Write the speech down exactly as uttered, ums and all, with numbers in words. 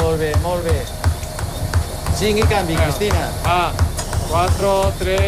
Molt bé, molt bé. Cinc i canvi, Cristina. Va, quatre, tres...